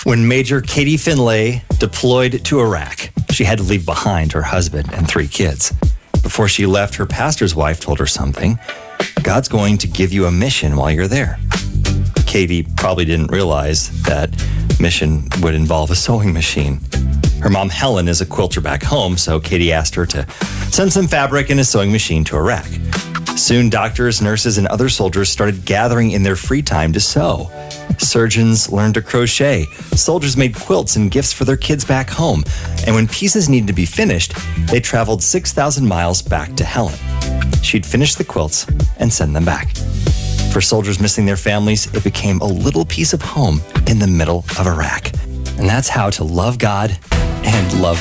When Major Katie Finlay deployed to Iraq, she had to leave behind her husband and 3 kids. Before she left, her pastor's wife told her something. God's going to give you a mission while you're there. Katie probably didn't realize that mission would involve a sewing machine. Her mom, Helen, is a quilter back home, so Katie asked her to send some fabric and a sewing machine to Iraq. Soon, doctors, nurses, and other soldiers started gathering in their free time to sew. Surgeons learned to crochet. Soldiers made quilts and gifts for their kids back home. And when pieces needed to be finished, they traveled 6,000 miles back to Helen. She'd finish the quilts and send them back. For soldiers missing their families, it became a little piece of home in the middle of Iraq. And that's how to love God and love